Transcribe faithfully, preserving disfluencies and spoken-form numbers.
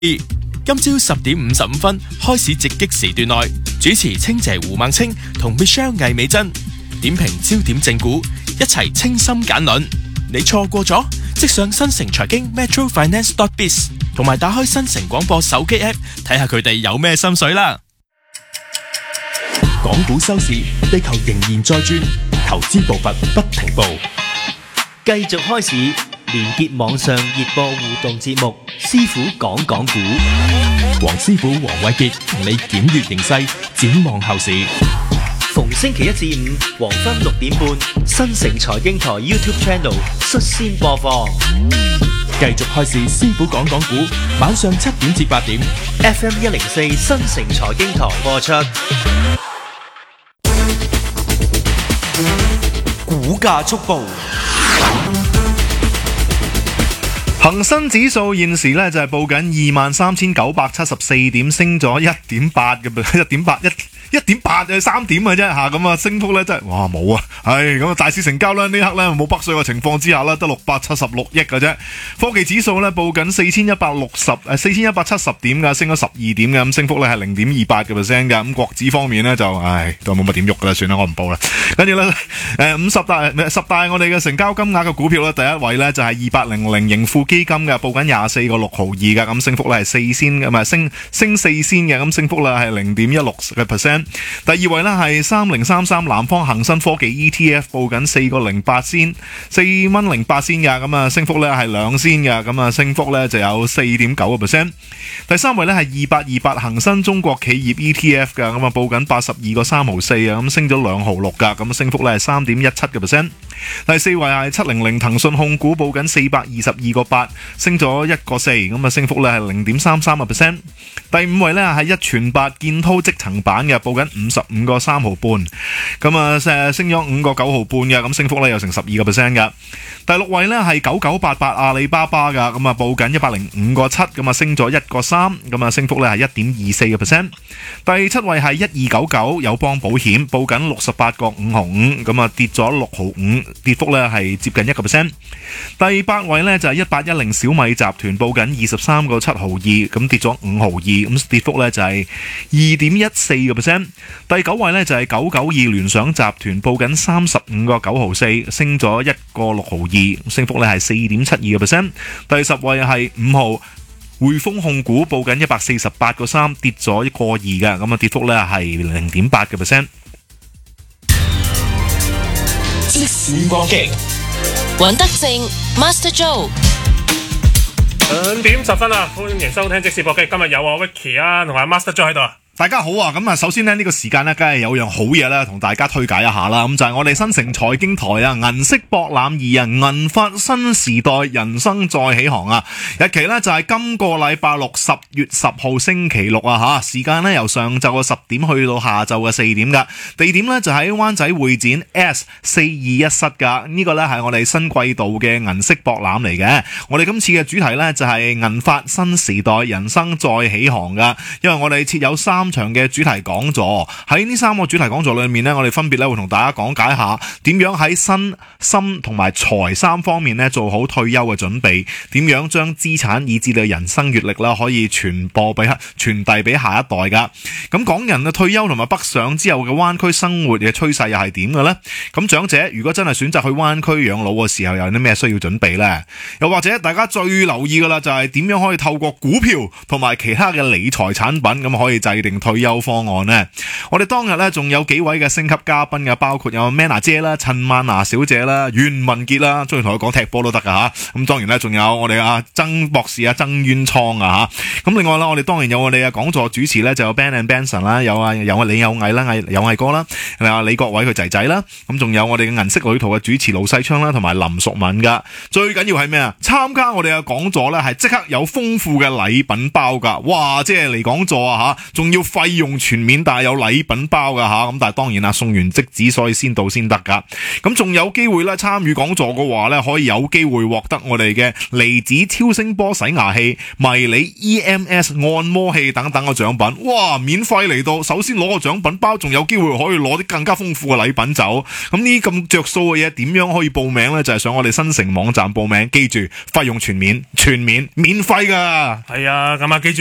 今朝十點五十五分開始直擊時段內，主持清姐胡孟青同 Michelle 魏美珍點評焦點正股，一齊清心簡論。你錯過咗，即上新城財經 Metro Finance dot biz 同埋打開新城廣播手機 app 睇下佢哋有咩心水啦。港股收市，地球仍然在轉，投資步伐不停步。 繼續開始，連結網上熱播互動節目，師傅講講股。 黃師傅黃偉傑同你檢閱形勢，展望後市。 逢星期一至五黃昏六點半，新城財經台 YouTube Channel 率先播放。 繼續開始，師傅講講股，晚上七點至八點 F M 一零四新城財經台播出。股價速報。 恒生指數現時咧就係報緊二萬三千九百七十四點，升咗一點八嘅，一點八一一點八就三點嘅啫吓，咁啊升幅咧真係哇冇啊，係咁啊大市成交咧呢刻咧冇北水嘅情況之下咧得六百七十六億嘅啫。科技指數咧報緊四千一百六十誒四千一百七十點嘅，升咗十二點嘅，咁升幅咧係零點二八嘅 percent 嘅。咁國指方面咧就唉都冇乜點喐噶啦，算啦我唔報啦。跟住咧誒五十大十大我哋嘅成交金額嘅股票咧，第一位咧就係二八零零盈富基金嘅，報緊廿四個六毫二嘅，咁升幅咧係四仙唔係升升四仙嘅，咁升幅咧係零點一六嘅 percent。第二位咧係三零三三南方恒生科技 E T F， 報緊四個零八仙，四蚊零八仙嘅，咁啊升幅咧係兩仙嘅，咁啊升幅咧就有四點九個 percent。第三位咧係二八二八恒生中國企業 E T F 嘅，咁啊報緊八十二個三毫四啊，咁升咗兩毫六噶，咁升幅咧係三點一七嘅 percent。第四位係七零零騰訊控股，報緊四百二十二個八，升咗一個四，咁啊升幅咧係零點三三個 percent。第五位咧係一傳八建滔積層板嘅，報緊五十五個三毫半，咁啊升咗五個九毫半嘅，咁升幅咧有成十二個 percent 嘅。第六位咧係九九八八阿里巴巴嘅，咁啊報緊一百零五個七，咁啊升咗一個三，咁啊升幅咧係一點二四個 percent。第七位係一二九九友邦保險，報緊六十八個五毫五，咁啊跌咗六毫五，跌幅咧係接近一個 percent。第八位咧就係一八一零小米集團，報緊二十三個七毫二，咁跌咗五毫二，咁跌幅咧就係二點一四個 percent。第九位咧就係九九二聯想集團，報緊三十五個九毫四，升咗一個六毫二，升幅咧係四點七二個 percent。第十位係五號匯豐控股，報緊一百四十八個三，跌咗一個二嘅，咁啊跌幅咧係零點八個 percent。 即時光擊， 黃德正 Master Joe。 兩點十分啊！歡迎收聽即時搏擊。今日有我 Vicky 啊，同埋 Master Joe 喺度啊。 大家好啊！咁啊，首先呢，呢個時間呢，梗係有樣好嘢啦，同大家推介一下啦。咁就係我哋新城財經台啊，銀色博覽二啊，銀髮新時代，人生再起航啊！日期呢，就係今個禮拜六十月十號星期六啊吓，時間呢，由上晝嘅十點去到下晝嘅四點噶，地點呢，就喺灣仔會展 S 四二一室噶。呢個呢，係我哋新季度嘅銀色博覽嚟嘅。我哋今次嘅主題呢，就係銀髮新時代，人生再起航噶。因為我哋設有三場嘅主題講座，喺呢三個主題講座裏面呢，我哋分別咧會同大家講解下點樣喺身心同埋財三方面呢做好退休嘅準備，點樣將資產以至到人生閱歷啦可以傳播俾傳遞俾下一代噶。咁港人嘅退休同埋北上之後嘅灣區生活嘅趨勢又係點嘅呢？咁長者如果真係選擇去灣區養老嘅時候，又有啲咩需要準備呢？又或者大家最留意噶啦，就係點樣可以透過股票同埋其他嘅理財產品咁可以制定退休方案呢？我哋當日呢仲有幾位嘅星級嘉賓嘅，包括有 Manna 姐啦、陳曼娜小姐啦、袁文傑啦，中意同佢講踢波都得噶吓。咁當然呢，仲有我哋阿曾博士啊、曾淵滄啊吓。咁另外啦，我哋當然有我哋嘅講座主持呢，就有 Ben and Benson 啦，有啊有啊李有毅啦、有毅哥啦，啊李國偉佢仔仔啦。咁仲有我哋嘅銀色旅途嘅主持盧世昌啦，同埋林淑敏噶。最緊要係咩啊？參加我哋嘅講座呢，係即刻有豐富嘅禮品包噶。哇！即係嚟講座啊吓，仲要費用全免，但係有禮品包噶吓，咁但係當然啦，送完即止，所以先到先得噶。咁仲有機會咧參與講座嘅話咧，可以有機會獲得我哋嘅離子超聲波洗牙器、迷你 E M S 按摩器等等嘅獎品。哇，免費嚟到，首先攞個獎品包，仲有機會可以攞啲更加豐富嘅禮品走。咁呢啲咁着數嘅嘢，點樣可以報名呢？就係、是、上我哋新城網站報名，記住費用全免，全免免費噶。 係啊，咁啊，記住。